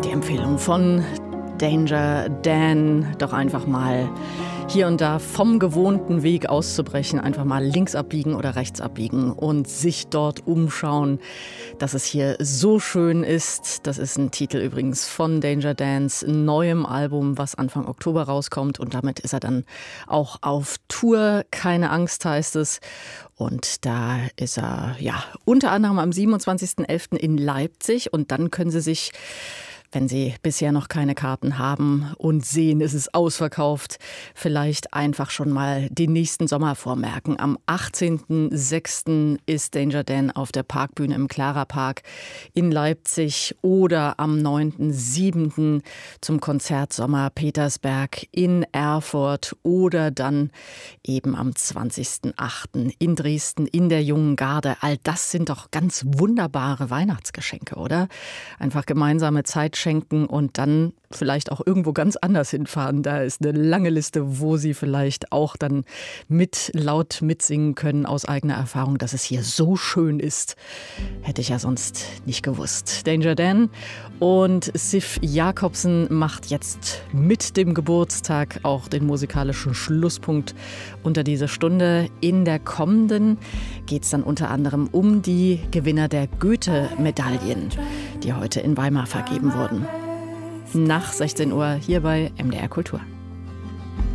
Die Empfehlung von Danger Dan, doch einfach mal hier und da vom gewohnten Weg auszubrechen, einfach mal links abbiegen oder rechts abbiegen und sich dort umschauen, dass es hier so schön ist. Das ist ein Titel übrigens von Danger Dans neuem Album, was Anfang Oktober rauskommt, und damit ist er dann auch auf Tour. Keine Angst heißt es. Und da ist er ja unter anderem am 27.11. in Leipzig, und dann können Sie sich, wenn Sie bisher noch keine Karten haben und sehen, es ist ausverkauft, vielleicht einfach schon mal den nächsten Sommer vormerken. Am 18.06. ist Danger Dan auf der Parkbühne im Clara Park in Leipzig, oder am 9.07. zum Konzert Sommer Petersberg in Erfurt, oder dann eben am 20.08. in Dresden in der Jungen Garde. All das sind doch ganz wunderbare Weihnachtsgeschenke, oder? Einfach gemeinsame Zeit schenken und dann vielleicht auch irgendwo ganz anders hinfahren. Da ist eine lange Liste, wo Sie vielleicht auch dann laut mitsingen können aus eigener Erfahrung. Dass es hier so schön ist, hätte ich ja sonst nicht gewusst. Danger Dan und Sif Jakobsen macht jetzt mit dem Geburtstag auch den musikalischen Schlusspunkt unter dieser Stunde. In der kommenden geht es dann unter anderem um die Gewinner der Goethe-Medaillen, die heute in Weimar vergeben wurden. Nach 16 Uhr hier bei MDR Kultur.